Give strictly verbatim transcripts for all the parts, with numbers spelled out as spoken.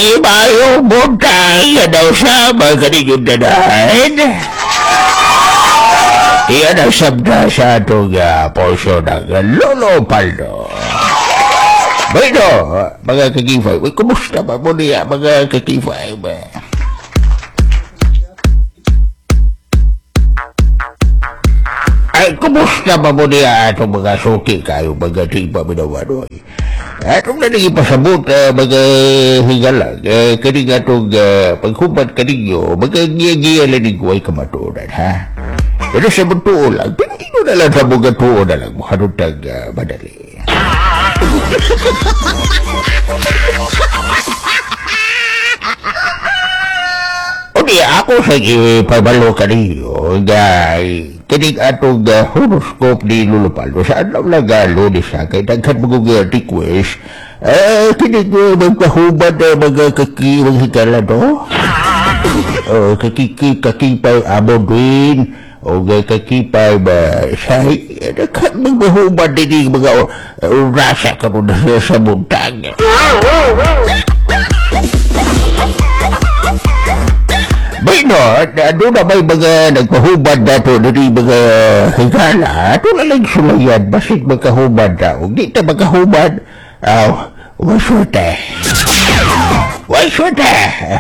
Ay, mayong buntay, daw sa magkaligod na dahil. Iyan ang sabda sa itong uh, porsyon ng Lolo Paldo. Bueno, mga kakifay, uy, kumusta ba mo niya, mga kakifay ba? Ay, kumusta ba mo niya itong mga suki kayo, mga tiba minawan, uy? Atong na naging pasabot, uh, mga higalag, uh, kaning atong uh, paghubat kaninyo, mga giya-giya lang ko ay kamatunan, ha? Pero sa buntuo lang, pinagino na lang sa mga tuo na lang, makarutag uh, madali. O di ako sa ipabalo kaninyo, gay, kaning atong uh, horoscope ni Lolo Paldo sa adlaw lang galo ni siya kay daghan mga request eh kinig uh, magkahubad uh, mga kaki mga hikala no o kakiki kakipay amo din o kakipay ba say daghan mga hubad din mga uh, rasa karon sa buntag. Bueno, doon na may mga nagpahubad na ito, dari mga higala, ito na lang sulayan, basit magkahubad na. Kung di na magkahubad, aw, waswerte. Waswerte.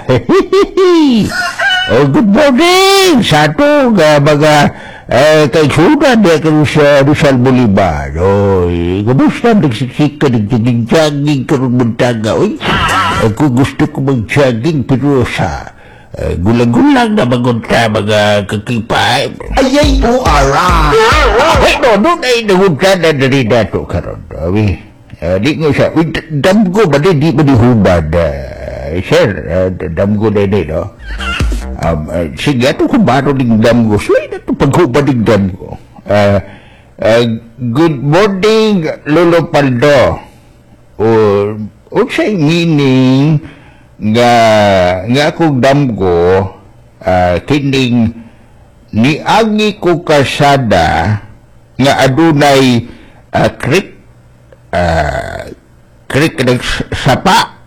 Oh, good morning sa ito, uh, mga uh, kaisunan na kayo sa Rizal Bolivar. Oy, kumusta nagsiksik ka, nagjogging-jogging karoon muntaga. Oy, ako gusto ko mag-jogging, pero sa Uh, gulang-gulang na magunta mga kakipay. Ayay po, ara. Ay, no, doon ay nagunta na na rin nato karon. Awi, uh, di nga siya. Uy, damgo ba din, di ba di hubad? Uh, sir, uh, damgo na din, no? Um, uh, sige, ito kung baro ng damgo. So, ay nato paghubad ng damgo. Uh, uh, good morning, Lolo Paldo. O, o siya'y meaning nga nga akong damgo uh, kining niagi ko kasada nga adunay uh, krik uh, krik ng sapa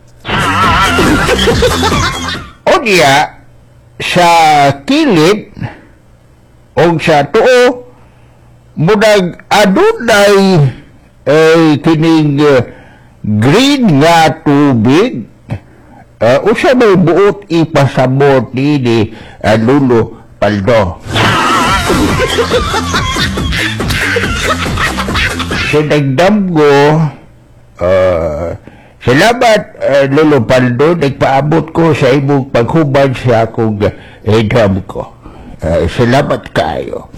o niya sa kilid o sa tuo munag adunay eh, kining uh, green nga tubig. Uh, usa may buot ipasabot ni ni uh, Lolo Paldo. Sa nagdamgo, uh, salamat uh, Lolo Paldo, nagpaabot ko sa imong paghubad sa akong edam ko. Uh, salamat kayo.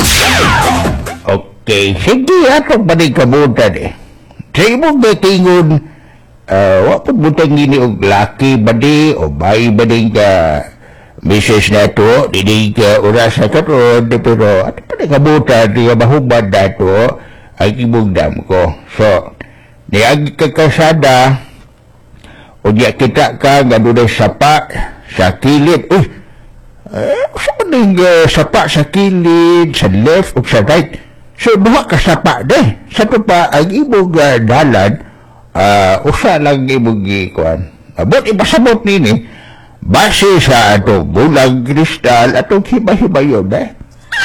Okay, sige atong panikabutan eh. Sa imong betingon, Uh, wapag butang gini og laki ba di o bay ba di ka misis na to di ka oras na karon pero at pa nakabuta di ka mahubad na to ay kibugdam ko so niagi ka kasada o diya kita ka nga doon sapa sa kilid uy uh, saan yung uh, sapa sa kilid sa left o sa right so duha ka sapa de sa to pa ang ibog uh, dalan Uh, usa lang ibugi kuan. Abot ipasabot nini base sa ato bulag kristal atong hiba-hibayon eh.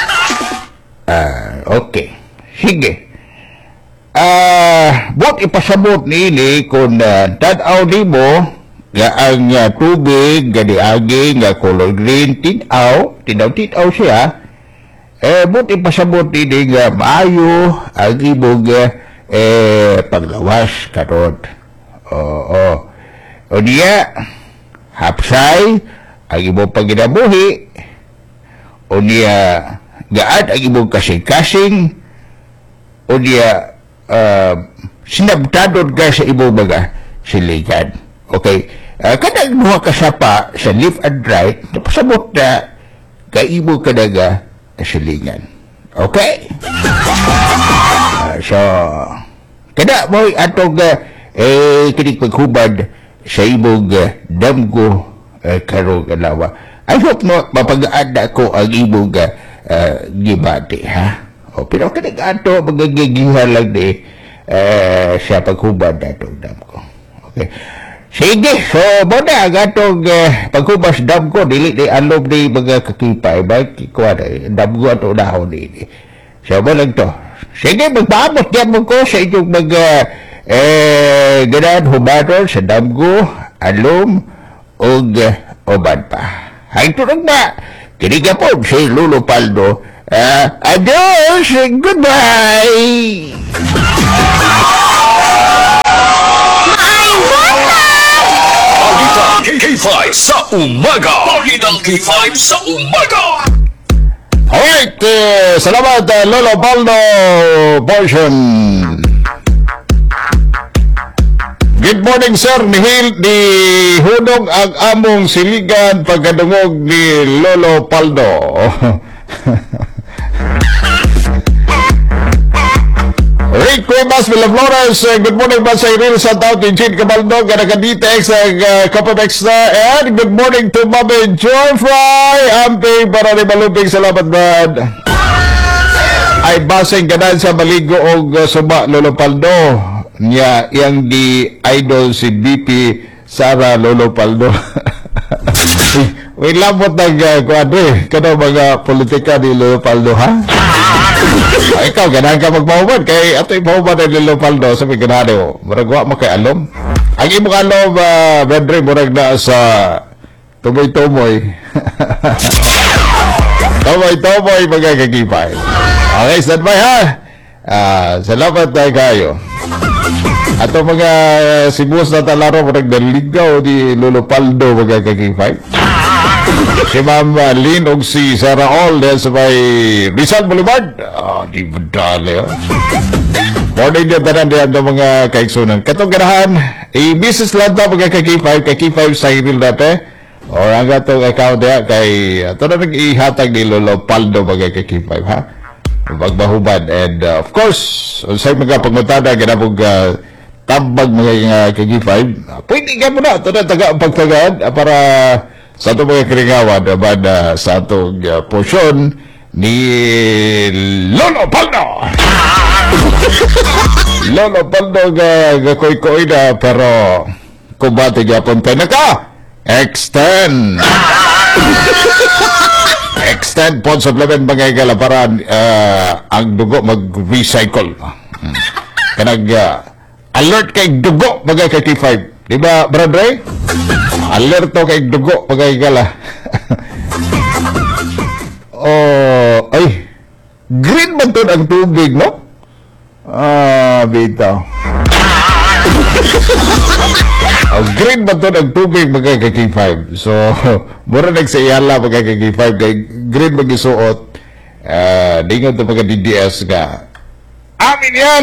Ah, uh, okay. Sige. Ah, uh, bot ipasabot nini kung uh, tanaw nimo nga ang uh, tubig gani agi nga color green tinaw, tinaw-tinaw siya. Eh bot ipasabot nini nga maayo ang ibog uh, eh paglawas karon oo o niya hapsay ang imong paginabuhi o niya gaan ang imong kasing-kasing o niya uh, sinabtadon ka sa imong mga siligan okay uh, kanang duha ka sapa sa left and right napasabot na ka imong kanaga silingan okay. Uh, so, kada mo atong uh, eh, kinig paghubad sa imong uh, damgo uh, karong alawa. I hope no, mapagaan na ko ang imong uh, uh, gibati, ha? O, pero kinig ato, magagigihan lang ni uh, sa paghubad na itong damgo. Okay. Sige, so mo na ang atong uh, paghubas dam ko, dili di alom ni mga kakipay, ba, kikuha na, dam ko ato dahon ni. So mo lang to. Sige, magpaabot yan mo ko sa inyong mga eh, ganaan humadol sa dam ko, alom, o uh, oban pa. Hay tulog na, kiniga po si Lolo Paldo. Uh, adios, goodbye! K five sa umaga. Pagitang K five sa umaga. Alright, uh, salamat uh, Lolo Paldo portion. Good morning sir, nihil ni Hunong ang among siligan pagkadungog ni Lolo Paldo. Rick Cuevas, Villaflores, uh, good morning ba sa Iril sa Tao, Tinjin Cabaldo, Ganaganditex, uh, Kapamex na, and good morning to Mami Joy Fry, amping para ni Maluping, salamat man. Ay basing ganan sa maligo o uh, suba, Lolo Paldo, niya yang di idol si B P Sara Lolo Paldo. May lamot ng uh, kwadre, kano mga politika ni Lolo Paldo, ha? Ay, ikaw, ganahan ka magpahuman. Kay ato yung pahuman ng Lolo Paldo, sabi ganahan mo, maragwa mo kay alom. Ang imong alom, uh, Bedre, murag na sa tumoy-tumoy. Tumoy-tumoy, magkakakipay. Okay, stand by, ha? Uh, salamat tayo kayo. Ato mga uh, sibus na talaro, murag naligaw ni Lolo Paldo, magkakakipay. Si Ma'am uh, Lynn o si Sarah All dahil sa may Rizal Boulevard. Ah, di ba dali, oh. Morning din tanan diyan ng mga kaiksunan. Katong ganahan, i-business lang ito mga ka-K five, ka-K five sa hiril dati. Or ang gatong account diya kay, ito na nag-ihatag ni Lolo Paldo mga ka-K five, ha? Magbahuban. And uh, of course, sa mga pangutada, ganapog uh, tambag mga uh, ka-K five. Pwede ka mo na, ito na taga ang pagtagaan uh, para sa itong mga kiringawan naman uh, sa itong uh, porsyon ni Lolo Paldo. Lolo Paldo nga gakoy-koy na pero kumbate gyapon kay naka extend. Extend po supplement mga igala para uh, ang dugo mag-recycle. Hmm. Kanag uh, alert kay dugo mga kay K five. Di ba, Brad Ray? Alerto kay dugo pagkakala. Oh, ay. Green ba ito ang tubig, no? Ah, bitaw. Oh, green ba ito ang tubig magkaka-K five? So, mura nagsayala magkaka-K five kay green mag-isuot. Uh, di nga ito magka-D D S ka. Amin yan!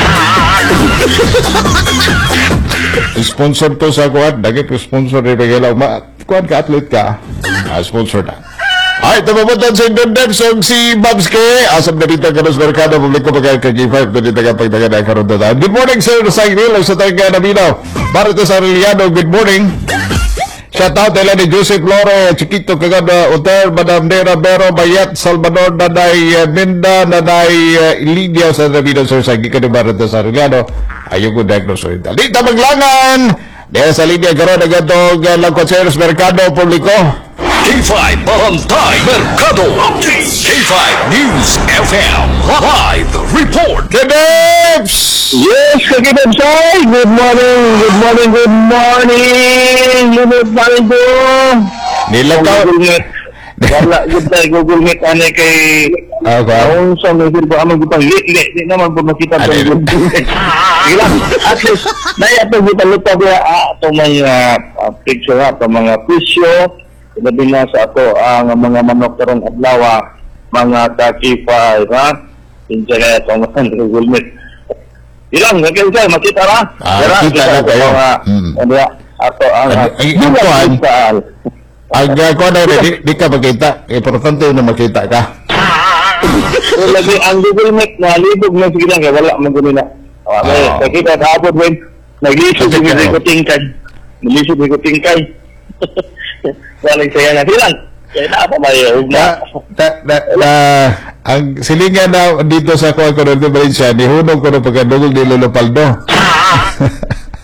Sponsor to sa kuwan. Dagit ko sponsor rin pagkailaw. Kuwan ka, athlete ka. Ah, sponsor na. Ay, tamamutan sa Indonesian song si Babske. Asam na dito ka ng Merkado Publiko pagka-K five. Doon dito ka pagdaga na karoon doon. Good morning, sir. Sa Inil. Sa taga Nabino. Barito sa Ariliano. Good morning. Shout out nila ni Joseph Lore, Chiquito Cagada, Uter, Madam Nera Bero, Bayat, Salvador, Nanay uh, Minda, Nanay uh, Lidia sa Nabino, sir, sa Gika ni Barito sa Ariliano. Ayun ko diagnose rin. Dito maglangan! Dahil sa linya, karoon agad itong uh, Langkotseros Merkado Publiko. K five Barangay Mercado Update. K five News F M Live Report. Kedebs! Yes, Kagibab Soy. Good morning, good morning, good morning. Good morning po. Nilagaw. Google Meet. Wala, good tayo Google Meet. Ano kay... Okay. Ang sa mga sila po, amang gutang lit-lit. Di naman po makita sa Ano Google Meet. Ilang, at least, naya ito gutang-lupa niya, ah, itong mga ah, picture, ah, itong mga pisyo. Sinabi na sa ako, ang mga manok karong adlaw, mga kakipay, ha? Pinsa na itong Google Meet. Ilang, nagkaya siya, makita na. Ah, Tara, kita na ko kayo. mga, Mm. ano, ato ang... Ay, ay, Di ang lang kuwan. saan. Ang uh, ko na di, di ka makita. Importante na makita ka. So, lagi, ang Google Meet na libog na sige lang, kaya wala magulo na. Okay, Oo. nakita sa abot, when naglisod Kasi yung kayo. ko tingkay. Naglisod yung ko tingkay. Walang saya na silang. Kaya na pa may Na, na, na, na, ang silingan na dito sa kuwan ko ng Valencia, nihunong ko ng pagkadugol ni Lolo Paldo.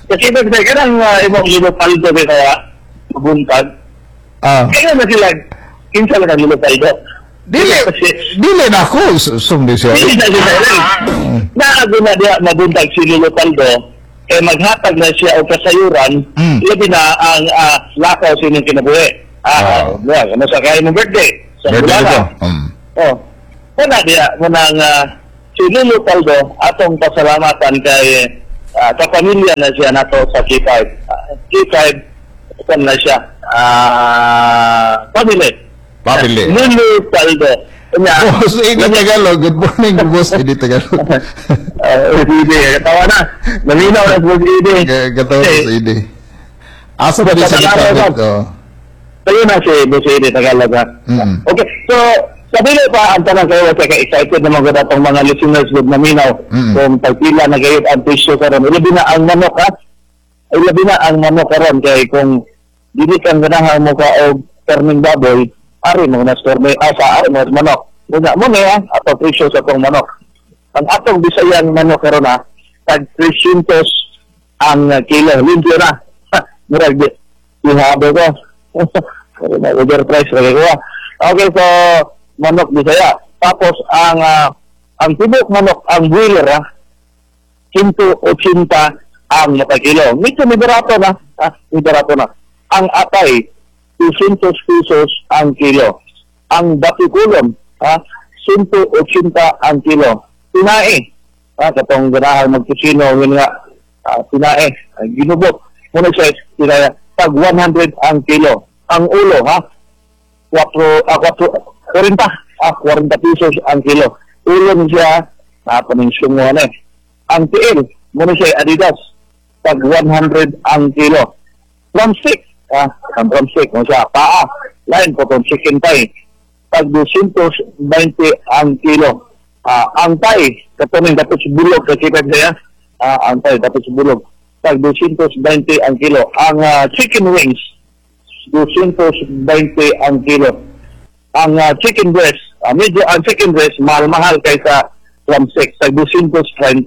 Kasi ito, kanang uh, ibang lulupaldo din kaya buntag. Ah. Kaya na sila, kinsa lang ang lulupaldo. Dili, dili na ako, sumdi siya. Hindi na sila rin. Naago na diya mabuntag si lulupaldo, kaya maghatag na siya o kasayuran, Mm. labi na ang uh, lakaw sinong kinabuhi. Ah, Wow. uh, ano sa kaya mong birthday? Sa Birthday Bulana. ko. Mm. Oh. Muna diya, munang uh, si Lulu Paldo, atong pasalamatan kay uh, kapamilya na siya nato sa K five. Uh, K five, ito na siya. Ah, family. Family. Lulu Paldo. Kanya, Boss Eddie Tagalog, good morning, Boss Eddie Tagalog. uh, Eddie, katawa na. Naminaw na po si Eddie. Gatawa Eh, Boss Eddie. Asa ba din sa Tagalog, Tagalog? Boss. Oh. Tayo na si Boss Eddie Tagalog. ha? Mm. Okay, so, sabi na pa, ang tanong kayo, kaya excited naman ko itong mga listeners with naminaw Mm. kung pagpila na gayot ang presyo karon. Ilabi na ang manok, ha? Ilabi na ang manok karon kay kung dili kang ganahan mo ka o terming baboy, ari mo na store may asa, ari mo na manok. Muna mo na, ato presyo sa itong manok. Ang atong bisayang manok karon, ha? Tag three hundred ang uh, kilo. Limpyo na. Ha, murag di. Ihabe ko. Overprice lagi ko. Okay, so manok Bisaya. Tapos ang uh, ang tibok manok, ang wheeler, ha, one eighty ang nakakilo. Medyo may barato na. Ha, may barato na. Ang atay, two hundred pesos ang kilo. Ang batikulon, ha, one eighty ang kilo. Tinae, ha, katong ganahan magkusino, yun nga, uh, tinae, uh, ginubot. Muna siya, tinaya, tag one hundred ang kilo. Ang ulo, ha, four, ah, four, forty, ah, forty pesos ang kilo. Ulo niya, ah, paningsong mo na eh. Ang tiil, muna siya, Adidas, tag one hundred ang kilo. Drumstick, ah, ang drumstick, muna siya, paa, line po itong chicken thigh, tag two twenty ang kilo. Ah, ang thigh, katunin dapat sa bulog, kasi kaya, ah, ang thigh dapat sa bulog, tag two twenty ang kilo. Ang ah, chicken wings, two twenty ang kilo. Ang uh, chicken breast, uh, medyo ang chicken breast mahal-mahal kaysa drumstick, sa two thirty.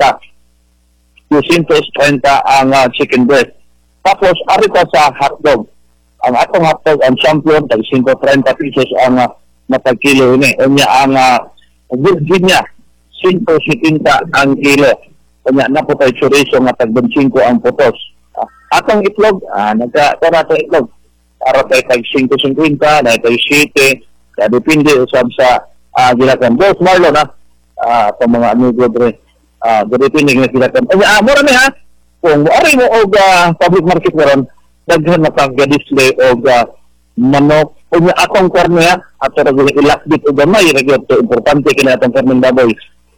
two thirty ang uh, chicken breast. Tapos ari pa sa hotdog. Ang atong hotdog, ang champion, tag five thirty pesos ang uh, matag-kilo ini. Unya ang uh, Virginia, five seventy ang kilo. Unya na po tayo chorizo nga tag twenty-five ang putos. Uh, atong itlog, uh, nagka-tara sa itlog. Para tayo tag five fifty, na tayo seven, kaya depende usab sa uh, gilakan. Boss Marlon, ha? Uh, itong mga amigo dre. Uh, depende nga gilakan. Ay, ah, mura ni ha? Kung ari mo og uh, public market meron, daghan na pag-display og uh, manok. O nga akong karne ha, ato ra gyud ilakbit og gamay ra gyud to importante kini atong karne baboy.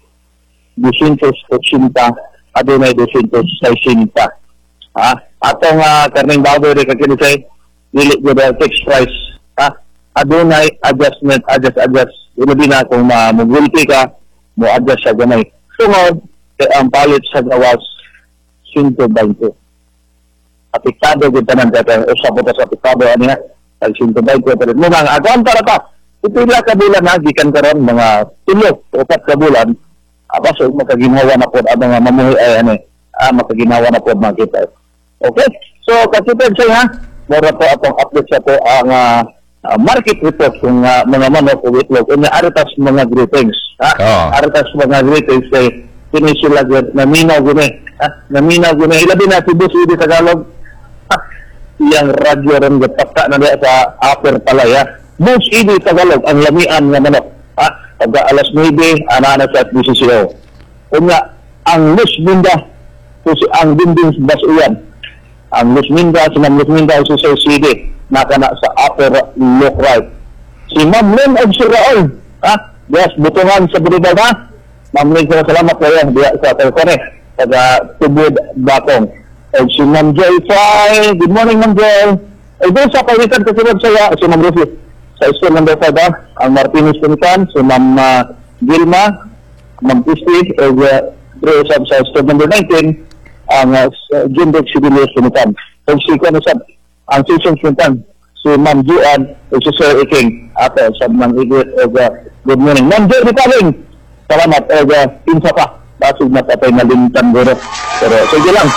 two eighty, adunay two sixty. Ha? Atong uh, karne baboy ra kini say dili gyud fixed price. Ha? Adunay adjustment, adjust, adjust. Ilabi na kung mamugulti ka, mo adjust sa gamay. Sungod, kay ang palit sa gawas, one twenty. Apiktado gyud tanan kaya usab po sa apiktado ani nga, tag one twenty pero mo mga agon para ta. Pipila ka bulan na gikan karon mga tulo, upat ka bulan. Aba so makaginawa na pod ang mga mamuhi ay ani, ah makaginawa na pod mga kita. Okay? So kasipag say ha, mura po atong update sa to ang uh, Uh, market report kung uh, mga manok o itlog o aritas mga greetings ha Oh. aritas mga greetings kay pinisula gyud naminaw guni ha naminaw guni ilabi na si Boss Eddie Tagalog ha iyang radyo ron gapata na diya sa upper palaya Boss Eddie Tagalog ang lamian nga manok ha pagka alas nine ana na sa desisyon unya ang Luz Minda so si ang dinding basuyan ang Luz Minda si Ma'am Luz Minda si Sir City nakana sa upper look right. Si Ma'am Lynn og Sir Raul, ha? Yes, butungan sa Bulidad, ha? Ma'am Lynn, salamat kayo diya sa telefone, taga Tubod, Batong. Og si Ma'am Joy Fay, good morning Ma'am Joy. Ay doon sa pawikan kasunod saya, si Ma'am Rufi, sa school number five, ha? Ang Martinez Punikan, si Ma'am uh, Gilma, Ma'am Christy, og uh, sa school number nineteen, ang uh, Jindek Sibilius Punikan. Og si Kwanasab, ang season suntan si Ma'am Juan o si Sir Iking ato sa mga igit o uh, good morning Ma'am Juan Paling salamat o uh, pinsa pa basig na patay na lintan guro pero sige lang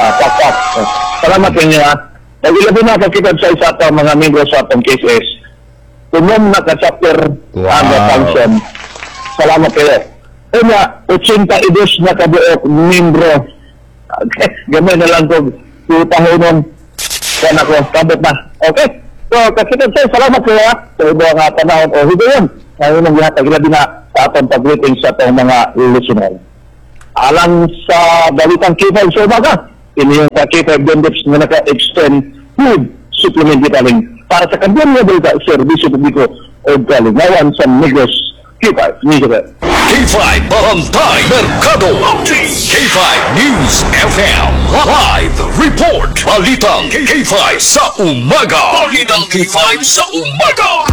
uh, pakat. Uh, salamat ninyo ha. Nagilabi na pagkitad sa isa pa mga membro sa atong cases. Tumom na ka chapter Wow. ang function. Salamat kayo. Una, eighty-two na kabuok membro. Okay, gamay na lang kung two tahonon. Yan ako, kabot na. Okay? So, kakitad sa'yo, salamat kayo ha. Sa ibang uh, panahon o hito yun. Ngayon ang lahat, nagilabi na sa atong pag-greeting sa atong mga listener. Alang sa balitang K five sa umaga, ini yung sa K five Bendex na naka-extend food supplement vitamin para sa kanyang mga balita servisyo publiko o kalingawan sa Negros K five News. K five Barangay Mercado K five News F M Live Report Balitang K five sa umaga Balitang K five sa umaga.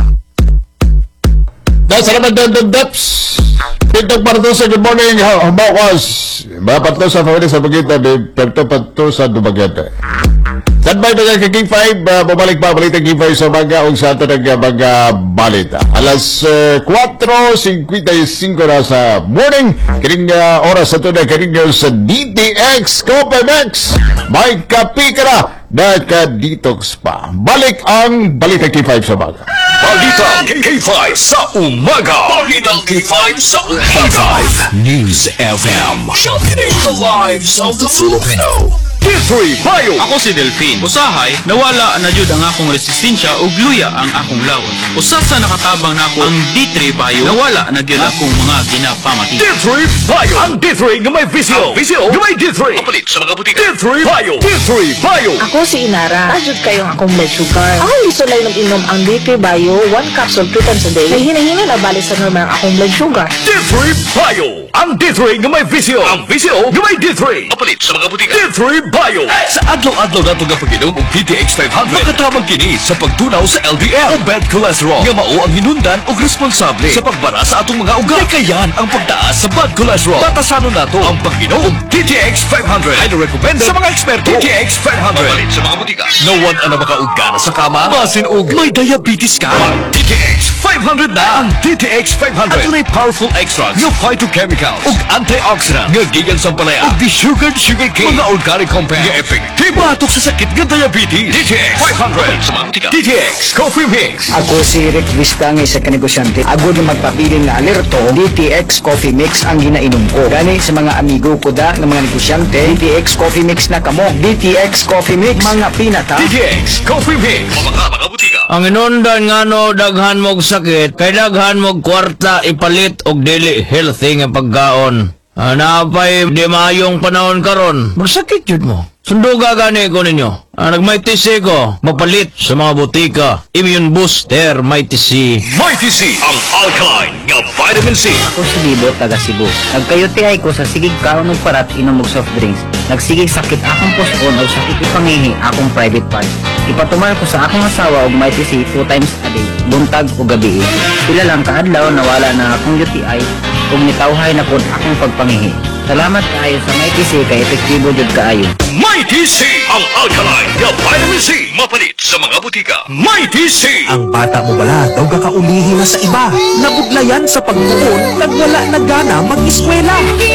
Dahil salamat doon doon Deps. TikTok Partosa, good morning. Humokos. Mga Partosa, family sa Bagita. Perto Partosa, Dumaguete. Standby na nga King five. Uh, babalik pa balita King five sa baga o sa ato ng mga balita. Alas uh, four fifty-five na sa morning. Kiring uh, oras sa ito na kiring sa D T X Copemex. May kapi ka na na ka-detox pa. Balik ang balita King five sa baga. Balitang K five sa umaga Balitang K five sa umaga K five News F M Sharpening the lives of the Filipino. D three Bio. Ako si Delphine. Usahay, nawala na jud ang akong resistensya ug luya ang akong lawas. Usab sa nakatabang nako ang D three Bio, nawala na gyud akong mga ginapamati. D three Bio. Ang D three nga may visyo. Ang visyo nga may D three. Kapalit sa mga butika. D three Bio. D three Bio. Ako si Inara. Ajud kayong akong blood sugar. Ako liso lang nag-inom ang D three Bio, one capsule three times a day. Ay hinahinga na balik sa normal ang akong blood sugar. D three Bio. Ang D three nga may visyo. Ang visyo nga may D three. Kapalit sa mga butika. D three Bio. Sa adlaw-adlaw nato nga pag-inom og D T X five hundred, makatabang kini sa pagtunaw sa L D L o bad cholesterol nga mao ang hinundan og responsable sa pagbara sa atong mga ugat. Kayan ang pagtaas sa bad cholesterol. Batasanon nato ang pag-inom og D T X five hundred. Ay recommended sa mga eksperto. D T X five hundred. Mabalit sa mga butika. No one ana makauga na sa kama. Masin og may diabetes ka. D T X five hundred na ang D T X five hundred. At may powerful extracts nga phytochemicals ug antioxidant nga gikan sa palaya ug sugar sugar cane mga organic compounds nga epektibo atok sa sakit nga diabetes. D T X five hundred sa mga butika. D T X Coffee Mix. Ako si Rick Vista nga isa ka negosyante. Agod na magpabiling na alerto, D T X Coffee Mix ang ginainom ko. Gani sa mga amigo ko da ng mga negosyante, D T X Coffee Mix na kamo. D T X Coffee Mix, mga pinata. D T X Coffee Mix. Mga mga butika. Ang inundan nga no, daghan mog sakit, kay daghan mog kwarta ipalit og dili healthy nga pagkaon. Anapay di maayong panahon karon. Magsakit jud mo. Sunduga gani ko ninyo. Ah, nagmighty C ko, mapalit sa mga butika. Immune Booster Mighty C. Mighty C ang alkaline nga vitamin C. Ako si Libo, taga Cebu. Nagkayuti ko sa sigig kaon og parat inom og soft drinks. Nagsigig sakit akong puson o sakit ipangihi akong private part. Ipatumar ko sa akong asawa og Mighty C two times a day, buntag o gabi. Sila lang kaadlaw nawala na akong U T I ug nitawhay na pod akong pagpangihi. Salamat kaayo sa Mighty C kay epektibo jud kaayo. Mighty C ang alkaline nga vitamin C. Mapalit sa mga butika. Mighty C. Ang bata mo bala daw kakaulihin na sa iba. Nabudlayan sa pagtuon, nagwala na gana mag-eskwela.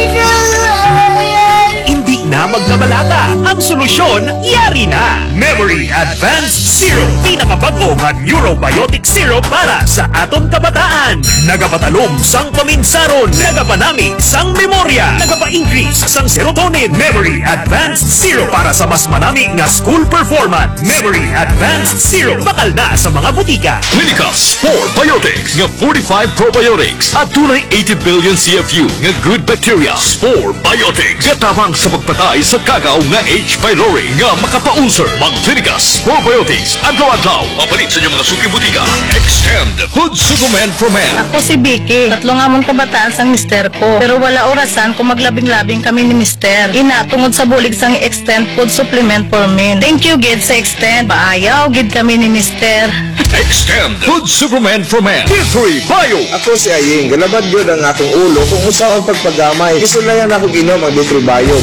Hindi na magkabalata. Ang solusyon, yari na. Memory Advanced Syrup. Pinakabago nga Neurobiotic Syrup para sa atong kabataan. Nagapatalom sang paminsaron. Nagapanamig sang memorya. Nagapa-increase sang serotonin. Memory Advanced Syrup para sa mas manamig nga school performance. Memory Advanced Syrup. Bakal na sa mga butika. Clinical Spore Biotics nga forty-five probiotics at tunay eighty billion C F U nga good bacteria. Spore Biotics katabang sa pagpatay sa kagaw nga H. pylori nga makapaulcer. Mga Clinical Spore Biotics adlaw-adlaw mapalit sa inyong mga suki butika. Extend Food Supplement for Men. Ako si Vicky. Tatlo nga mong kabataan sang mister ko. Pero wala orasan kung maglabing-labing kami ni mister. Ina, tungod sa bulig sang Extend Food Supplement for Men. Thank you, gid sa Extend. Paayaw, gid kami ni mister. Extend Food Supplement for Men. D three Bio. Ako si Aying, galabad yun ang akong ulo kung usa ang pagpagamay. Isulayan ako ginom ang D three Bio. two weeks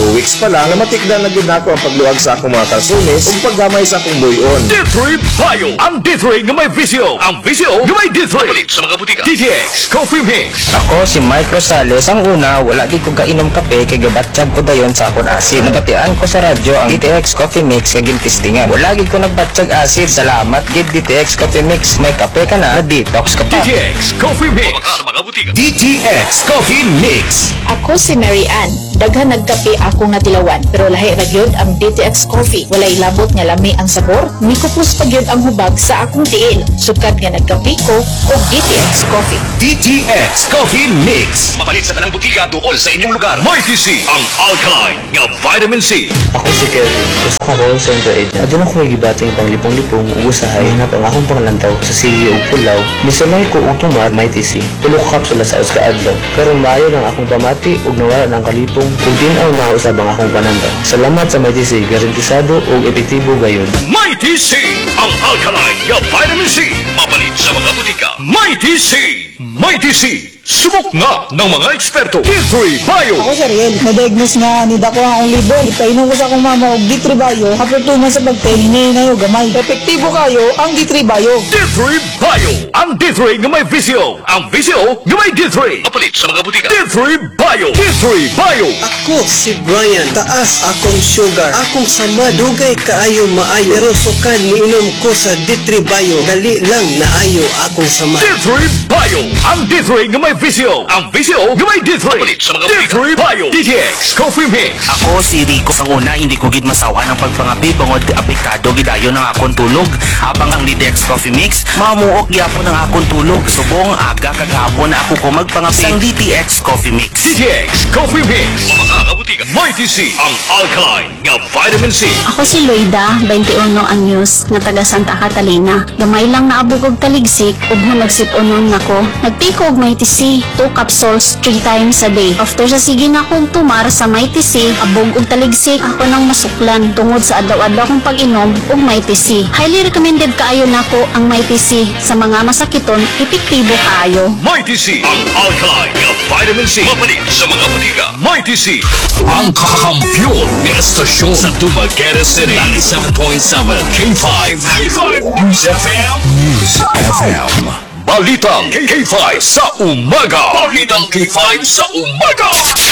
pa lang na matikdan na gid nako ang pagluwag sa akong mga kalsones ug paggamay sa akong buyon. D three Bio, ang D three nga may visyo. Ang visyo nga may D three. Mapalit sa mga butika. D T X Coffee Mix. Ako si Mike Rosales. Ang una, wala di ko kainom kape kay gabatsyag ko dayon sa akong asid. Nabatian ko sa radyo ang D T X Coffee Mix kay gintistingan. Wala gid ko nagbatsyag asid. Salamat gid D T X Coffee Mix. May kape ka na, detox ka D pa. T X Coffee Mix. Sa mga butika. D T X Coffee Mix. Ako si Mary Ann. Daghan nagkape akong natilawan, pero lahi ra gyud ang D T X Coffee. Walay labot nga lami ang sabor, mikupos pa gyud ang hubag sa akong tiil. Sukad nga nagkape ko og D T X Coffee. D T X Coffee Mix. Mapalit sa tanang butika tuol sa inyong lugar. May T C, ang alkaline nga vitamin C. Ako si Kevin. Gusto ko call center agent. Adun ako may gibating panglipong-lipong ug usahay na pang akong pangalantaw sa C E O Pulaw. Misalay ko og tumar may T C. Tulo ka kapsula sa us kaadlaw. Karon maayo lang akong pamati ug nawala ng kalipong ug din-aw na usab ang akong pananda. Salamat sa may T C, garantisado ug epektibo gayon. May T C, ang alkaline nga vitamin C. Mapalit sa mga butika. May T C, May T C. Subok nga ng mga eksperto. D three Bio. Ako si Riel, na-diagnose nga ni dako ang libo. Ipainom ko sa akong mama og D three Bio. After two months sa pagtahinay na yung gamay. Epektibo kayo ang D three Bio. D three Bio. Ang D three nga may visyo. Ang visyo nga may D three. Mapalit sa mga butika. D three Bio. D three Bio. Ako si Brian. Taas akong sugar. Akong sama dugay kaayo maayo. Pero sukad niinom ko sa D three Bio. Dali lang naayo akong sama. D three Bio. Ang D three nga may visyo. Ang visyo nga may D three. Mapalit sa mga butika. D three Bio. D T X Coffee Mix. Ako si Rico. Ang una, hindi ko gid masawa ng pagpangapi bangod apektado gidayon ang akong tulog. Habang ang D T X Coffee Mix, mamuok gyapon ang akong tulog. Subong aga kagahapon na ako ko magpangapi ang D T X Coffee Mix. D T X Coffee Mix. Mga kabutika. May T C, ang alkaline nga vitamin C. Ako si Loida, twenty-one anyos, nga taga Santa Catalina. Gamay lang naabog og taligsik ug mo nagsip-unon nako. Nagtiko og may T C, two capsules three times a day. After sa sige na akong tumar sa may T C, abog og taligsik, ako nang masuklan tungod sa adlaw-adlaw kong pag-inom og may T C. Highly recommended kaayo nako ang may T C sa mga masakiton, epektibo kaayo. May T C, ang alkaline nga vitamin C. Mapalit sa mga butika. May T C, ang kakampiyon ng estasyon sa Dumaguete City. ninety-seven point seven K five. News F M. News F M. Balitang K five sa umaga. Balitang K five sa umaga.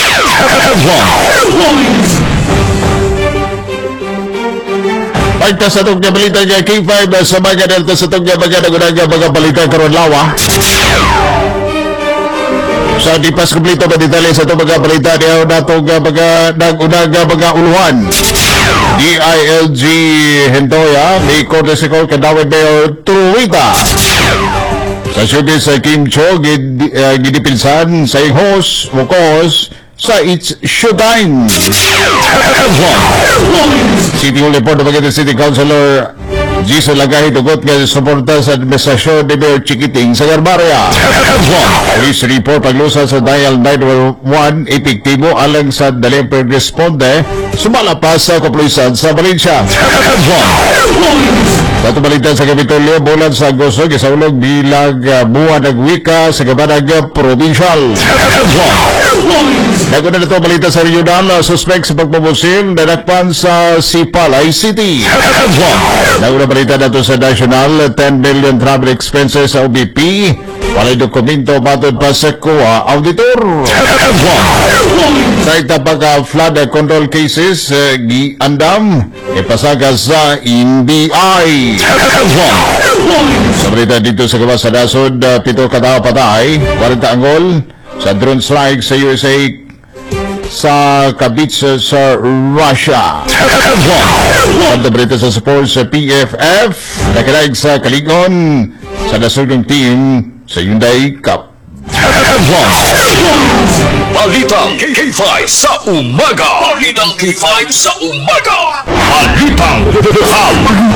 Pagka sa itong balita niya K five sa mga delta sa itong mga nagunaga mga balita karon lawa. Sa di pas kumplito ba detalye sa itong mga balita niya na itong mga nagunaga mga uluhan. D I L G Hendoya, may Korte Sikol Kadawin Mayor Truwita. Sa showbiz sa Kim Cho, gid, uh, gidipinsan sa host, mukos, sa It's Showtime. City Hall Report na Magalang City Councilor Jason Lagay tugot nga suporta sa administrasyon ni Mayor Chiquiting sa Garbaria. Police report paglusa sa Dial nine one one epektibo alang sa daling responde sumala pa sa kapulisan sa Valencia. Sa balita sa Kapitolyo, bulan sa Agosto, gisaulog bilang uh, buwan ng wika sa kabanag provincial. Naguna na ito balita sa regional, uh, suspect sa pagpamusil na nakpan sa Sipalay City. Naguna balita na ito sa national, ten million travel expenses sa O B P. Walay dokumento matod pa sa C O A auditor. Sa itapag flood control cases, uh, giandam, ipasaga sa N B I. Sa balita dito sa gawas sa nasod, uh, pito katao patay, forty angol sa drone strike sa U S A sa Kabits sa Russia. Sa balita sa sports sa P F F, nakilag sa Kaligon sa nasudong team sa Hyundai Cup. Balitang K five sa umaga. Balitang K five sa umaga. Balitang lokal.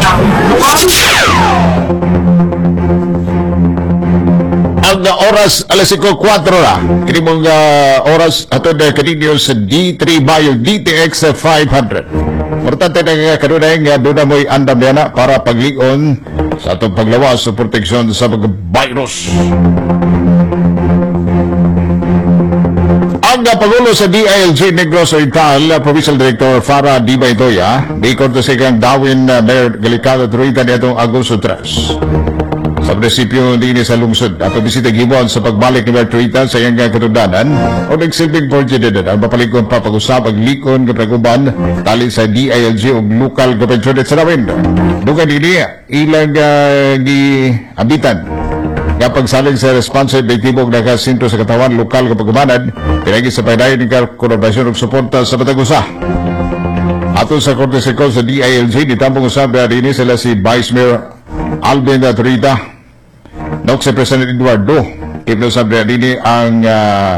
Ang oras alas five na. Kini mong uh, oras atod na kaninyo sa D three Bio D T X five hundred. Importante na nga kanunay nga doon na mo'y andam yana para paglion sa atong paglawas sa proteksyon sa mga virus. Ang nga Pangulo sa D I L G Negros Oriental, uh, Provincial Director Farah Dibay Toya, di korte sa kang Darwin uh, Mayor Galicado Turita nitong Agosto tres. Sa prinsipyo din sa lungsod at bisita gibon sa pagbalik ni Mayor Turita sa iyang katudanan o nagsilbing portrait ang mapalikon pa pag-usap ang likon ng praguban tali sa D I L G o local government unit sa Darwin. Duga din ilang uh, giabitan nga pagsaling sa responsive ektibong nakasinto sa katawan lokal kapag umanad, pinagi sa paydayon ng kolaborasyon ng suporta sa Batagusa. Ato sa Korte Sekol sa D I L G, ditambong usap na rin sila si Vice Mayor Alvin Turita, nok si President Eduardo, kipinusap na rin ang uh,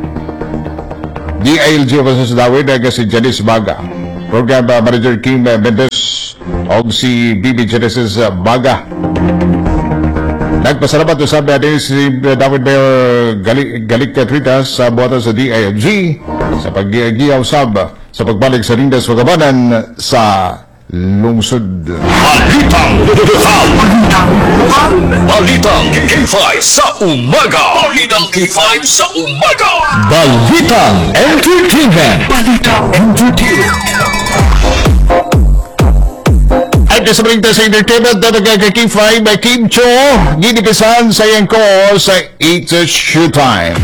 D I L G versus Dawid na si Janice Baga, Program uh, Manager Kim Mendes, o si B B Genesis uh, Baga. Nagpasalamat to sabi natin si David Mayor Galik, Galik Tritas sa buhatan sa D I L G sa pag-giyaw sab sa pagbalik sa Rindas Pagabanan sa lungsod. Balitang Balitang K five sa umaga. Balitang K five sa umaga. Balitang Entertainment. Balitang Entertainment. Ay, sa balita sa entertainment na nagkaka-K five by Kim Cho, ginipisan sa iyang ko sa It's a Showtime.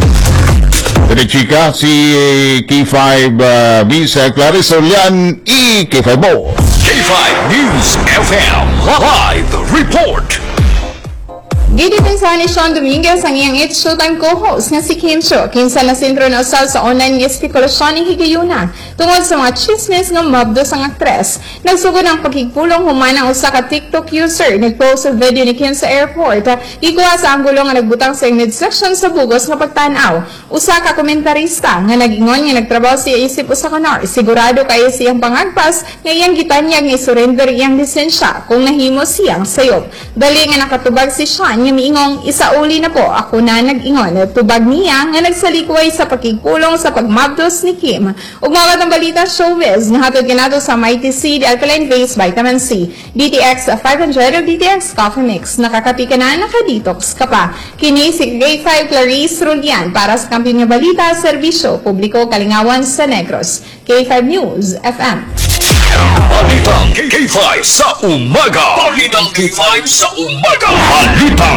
Dari chika, si K five uh, Miss Clarissa Ulian, i K five mo. K five News F M Live Report. Gidipinsa ni Sean Dominguez ang iyang It's Showtime co-host nga si Kim Cho. Kinsa na sentro na usab sa online nga spekulasyon ng higayuna tungod sa mga chismis nga mabdos ang aktres. Nagsugod ang pagkigpulong human ang usa ka TikTok user. Nagpost sa video ni Kim sa airport. Ikuha sa anggulo nga nagbutang sa iyang midsection sa bugos nga pagtanaw. Usa ka komentarista nga nag-ingon nga nagtrabaho siya isip usa ka nar. Sigurado kayo siyang pangagpas nga iyang gitanyag nga isurrender iyang lisensya kung nahimo siyang sayop. Dali nga nakatubag si Sean nga miingong isauli na po ako na nag-ingon. Tubag niya nga nagsalikway sa pagkigpulong sa pagmabdos ni Kim. Ug mawat ang balita showbiz nga hatod ginato sa Mighty C, the Alkaline Base Vitamin C, D T X five hundred o D T X Coffee Mix. Nakakapi ka na, nakadetox ka pa. Kini si Grade five Clarice Rulian para sa kampiyon nga balita, serbisyo, publiko, kalingawan sa Negros. K five News F M. Balitang K five sa umaga. Balitang K five sa umaga. Balitang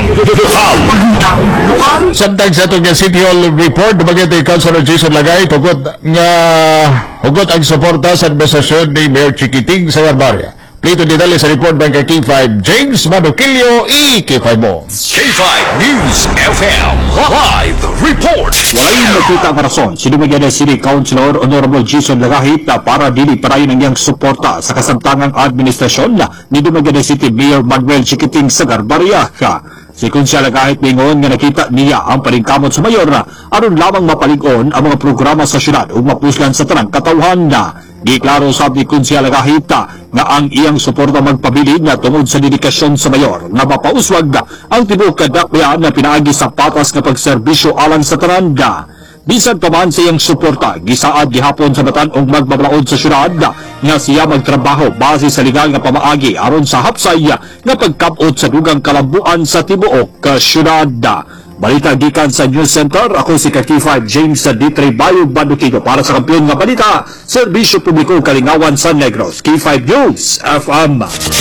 lokal. Samtang sa itong City Hall report, bagay Councilor Jason Lagay, tugot nga hugot ang suporta sa administrasyon ni Mayor Chiquiting sa Garbaria. Plito dinali sa report ng K five, James Manuquillo, i K five mo. K five News F M Live Report. Walay nakita ang rason si Dumaguete City Councilor Honorable Jason Lagahit na para dili parayon ang iyang suporta sa kasamtangang administrasyon ni Dumaguete City Mayor Manuel Chiquiting sa Garbaria. Si Kunsya Lagahit mingon nga nakita niya ang paningkamot sa mayor aron lamang mapalig-on ang mga programa sa syudad ug mapuslan sa tanang katawhan na. Di klaro sabi ni Kunsya Lagahit nga ang iyang suporta magpabilid na tungod sa dedikasyon sa mayor na mapauswag ang tibuok kadakyan na pinaagi sa patas nga pagserbisyo alang sa tananda. Bisan pa man sa iyang suporta, gisaad gihapon sa batan og magbabalaod sa syudad nga siya magtrabaho base sa legal nga pamaagi aron sa hapsay nga pagkabot sa dugang kalambuan sa tibuok ka syudad. Balita gikan sa News Center, ako si K five James sa D three Bayog Bandukigo para sa kampiyon nga balita, serbisyo publiko kalingawan sa Negros. K five News F M.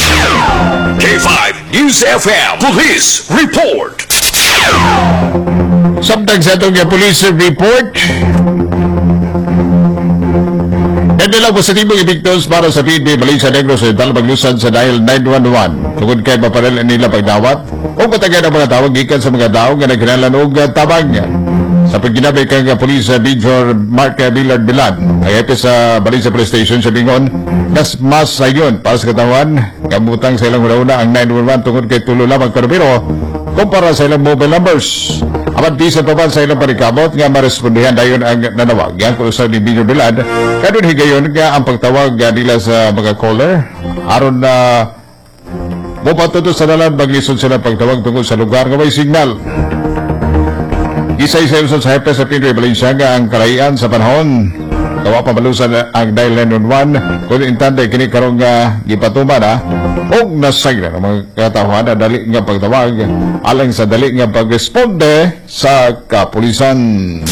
K five News F M Police Report. Samtang sa itong police report, nagdalang positibong epektos para sa P N P Malaysia Negros sa Dalbaglusan sa dial nine one one. Tungod kay mapanal nila pagdawat o patagan ang mga tawag gikan sa mga tao nga nagkinalan og tabang niya. Sa pagginabay kang Police Major Mark Billard Bilan, ay epe sa Malaysia Police Station sa Bingon, nas mas sayon para sa katawan, kamutang sa ilang una ang nine one one tungod kay tulo lamang pero kumpara sa ilang mobile numbers. Apan bisan pa man sa ilang panikamot nga marespondihan dayon ang nanawag. Yan kung sa ni Major Bilan, kadun higayon nga ang pagtawag nila sa mga caller aron na mo patuto sa dalan maglisod sila pagtawag tungkol sa lugar nga may signal. Isa-isa sa hepe sa P N P Malaysia nga ang karayaan sa panahon. Kawa pamalusan ang dial nine one one kung intanda kini karong nga gipatuman na o nasay na ng mga katawahan na dali nga pagtawag alang sa dali nga pagresponde sa kapulisan.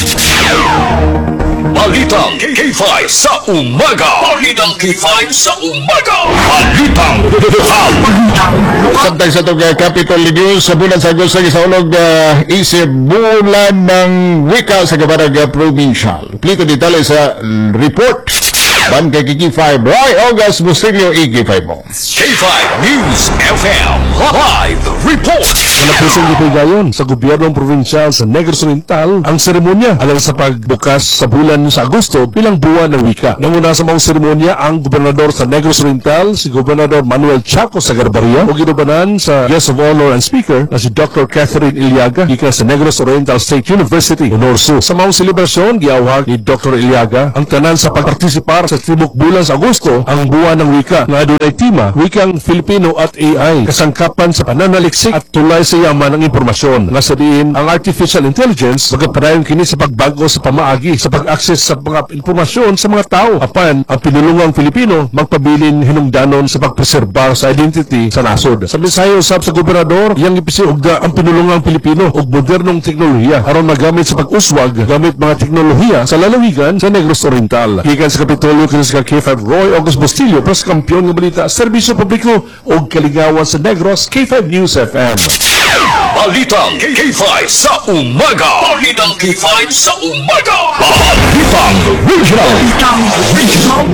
Balitang K five sa umaga. Balitang K five sa umaga. Balitang lokal. Samtang sa itong uh, Capitol News sa bulan sa Agosto sa ulog uh, isip bulan ng wika sa kabarag uh, provincial. Plito detalye sa uh, report. Ban kay K five Roy August Bustillo E K five mo. K five News F M Live Report. Nalapisan dito gayon sa gobyernong probinsyal sa Negros Oriental ang seremonya alang sa pagbukas sa bulan sa Agosto bilang buwan ng wika. Nanguna sa mga seremonya ang gobernador sa Negros Oriental, si Gobernador Manuel Chaco Sagarbarria, o ginubanan sa guest of honor and speaker na si Doctor Catherine Iliaga gikan sa Negros Oriental State University, Honorsu. Sa mga selebrasyon, giawag ni Doctor Iliaga ang tanan sa pagpartisipar sa tibok bulan sa Agosto ang buwan ng wika nga adunay tema wikang Filipino at A I, kasangkapan sa pananaliksik at tulay sa yaman ng impormasyon. Nga sa diin ang artificial intelligence magapadayon kini sa pagbago sa pamaagi sa pag-access sa mga impormasyon sa mga tao apan ang pinulungang Filipino magpabilin hinungdanon sa pagpreserbar sa identity sa nasod. Sa mensahe usab sa gobernador iyang ipisiugda ang pinulungang Pilipino og modernong teknolohiya aron magamit sa pag-uswag gamit mga teknolohiya sa lalawigan sa Negros Oriental. Gikan sa Kapitolyo kini sa K five Roy August Bustillo, pres kampiyon ng balita, serbisyo publiko o kaligawan sa Negros, K five News F M. Balitang K five sa umaga. Balitang K five sa umaga. Balitang Regional. Balitang Regional.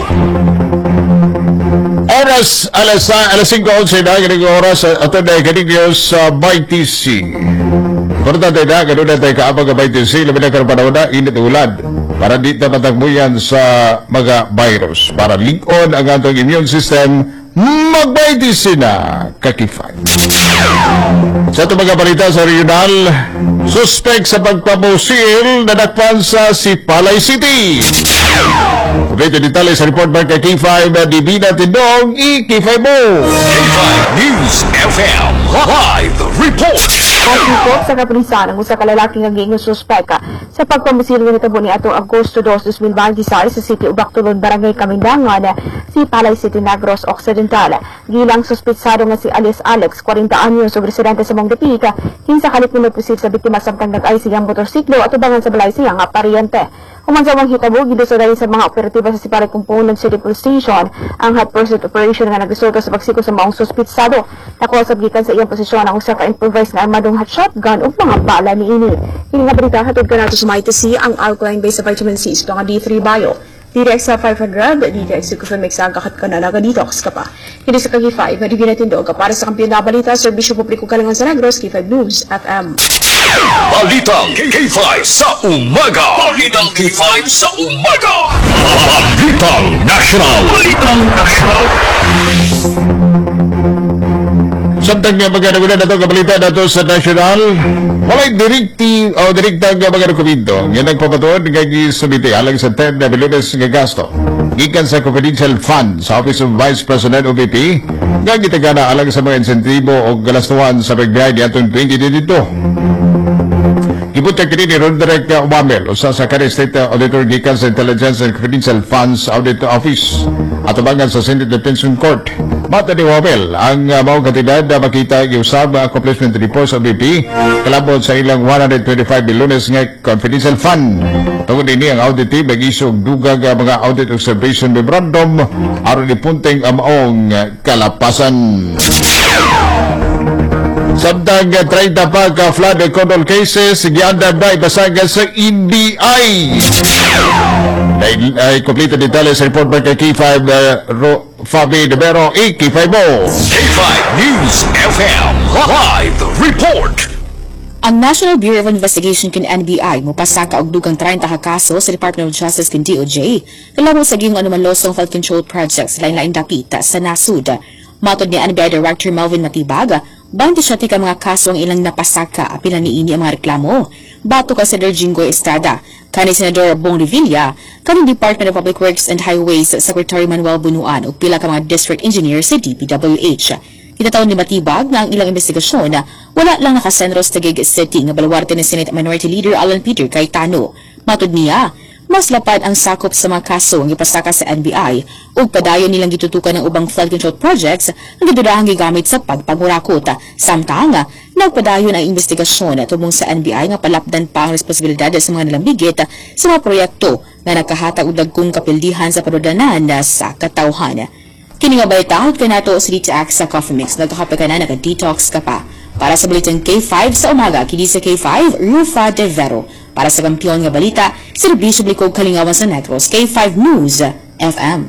Oras alas alas singko onse na ganing oras at na ganing news sa Y T C. Importante na ganun na tayo kaabang ng Y T C labi na karong panahon na init ulad para di na matagmuyan sa mga virus para link-on ang atong immune system mag-Y T C na kakifay. Sa itong mga balita sa regional, suspect sa pagpamusil na nakpan sa Sipalay City. Dito detalye sa report by K five Divina Tindong E K five mo. K five News F M Live Report. Pagkikot sa kapulisan ang usa ka lalaki nga giingong suspeka sa pagpamusil nga nitabo ni atong Agosto dos, dos mil veintiséis sa City Ubactulon, Barangay Kamindangan, Sipalay City, Negros Occidental. Gilang suspetsado nga si Alias Alex, forty anyos, ug residente sa Mongdepika, kinsa kalit minagpusil sa biktima samtang nag-ay siyang motorsiklo at ubangan sa balay siya nga paryente. Human sa mga hitabo, gidusaday sa mga operatiba sa Sipalay Component City Police Station ang hot pursuit operation nga nagresulta sa pagsiko sa maong suspetsado. Nakuha sa gikan sa iyang posisyon ang usa ka improvised na armadong hot shotgun ug mga bala niini. Kini nga balita hatod kanato sa Mighty C ang alkaline based sa vitamin C sa mga D three Bio. D T X five hundred, D T X Sucufamix ang kakat ka na naga detox ka pa. Hindi sa K five, madibin natin doon ka para sa kampiyon na balita, serbisyo publiko kalangan sa Negros, K five News F M. Balitang K five sa umaga. Balitang K five sa umaga. Balitang National. Balitang National. Samtang nga mga nagunan na ito kabalita na ito sa national, walay direkti o direkta nga mga dokumento nga nagpapatuon nga gisumiti alang sa ten na milyones nga gasto gikan sa confidential fund sa Office of Vice President O V P nga gitagana alang sa mga insentibo o galastuan sa pagbiyahe ni atong twenty twenty-two. Gibuta kini ni Ron Direct Umamel usa sa kanhi State Auditor gikan sa Intelligence and Confidential Funds Audit Office at ubangan sa Senate Detention Court. Mata ni Umamel ang uh, maong kantidad na makita giusab ang accomplishment report sa O V P kalabot sa ilang one hundred twenty-five bilyones nga confidential fund. Tungod ini ang audit team nag-issue og dugag uh, mga audit observation memorandum aron ipunteng ang maong uh, kalapasan. Samtang uh, thirty pa ka flood and control cases giandam na ibasagan sa N B I. Dahil ay kompleto detalye sa report by K five uh, Ro, Fabi Devero E K five mo. K five News F M Live Report. Ang National Bureau of Investigation kin N B I mopasaka og dugang thirty ka kaso sa Department of Justice kin D O J kalabot sa gihong anuman losong flood control projects lain-lain dapita sa nasud. Matod ni N B I Director Melvin Matibag, twenty-seven ka mga kaso ang ilang napasaka apila niini ang mga reklamo. Bato ka Senador Jinggoy Estrada, kani Senador Bong Revilla, kani Department of Public Works and Highways Secretary Manuel Bunuan ug pila ka mga district engineer sa D P W H. Kitataon ni Matibag nga ang ilang investigasyon na wala lang nakasenro sa Taguig City nga baluarte ni Senate Minority Leader Alan Peter Cayetano. Matod niya, mas lapad ang sakop sa mga kaso ang ipasaka sa N B I ug padayon nilang gitutukan ng ubang flood control projects nga gidudahang gigamit sa pagpangurakot. Samtang nagpadayon ang investigasyon tubong sa N B I nga palapdan pa ang responsibilidad sa mga nalambigit sa mga proyekto nga nakahatag og dagkong kapildihan sa panudanan sa katawhan. Kini nga baytahod kanato sa D T X sa Coffee Mix. Nagkakape ka na, nag-detox ka pa. Para sa Bulletin K five sa umaga, kini sa K five, Rufa De Vero. Para sa kampiyon nga balita, serbisyo Blikog Kalingawan sa Negros, K five News F M.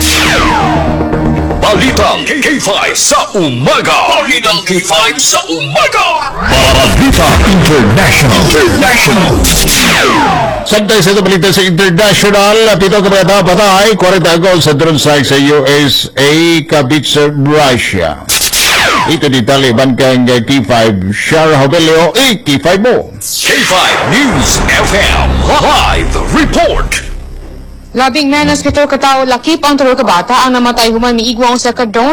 Balitang K five sa umaga. Balitang K five sa umaga. Balita International. International. Samtang sa balita sa international, pito ka mga patay, forty goals sa drone strike sa U S A kabit sa Russia. Ito di Taliban kang K five, Shar Hobelio, eh, K five mo. K five News F M. Live report. Labing menos pito katao lakip ang tulo ka bata ang namatay human miigwang sa kadron